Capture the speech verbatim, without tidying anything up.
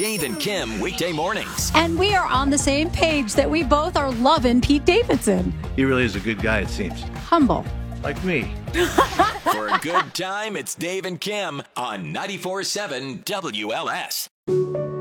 Dave and Kim weekday mornings. And we are on the same page that we both are loving Pete Davidson. He really is a good guy, it seems. Humble. Like me. For a good time, it's Dave and Kim on ninety-four point seven W L S.